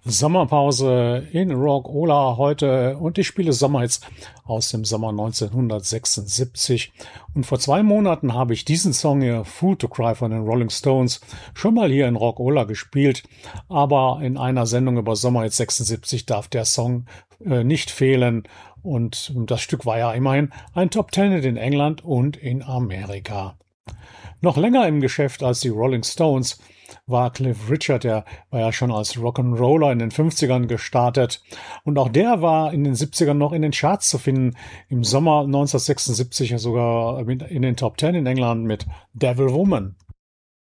Sommerpause in Rock-Ola heute und ich spiele Sommerhits aus dem Sommer 1976. Und vor 2 Monaten habe ich diesen Song hier, Fool to Cry von den Rolling Stones, schon mal hier in Rock-Ola gespielt. Aber in einer Sendung über Sommerhits 76 darf der Song nicht fehlen. Und das Stück war ja immerhin ein Top Ten in England und in Amerika. Noch länger im Geschäft als die Rolling Stones war Cliff Richard, der war ja schon als Rock'n'Roller in den 50ern gestartet. Und auch der war in den 70ern noch in den Charts zu finden. Im Sommer 1976 sogar in den Top 10 in England mit Devil Woman.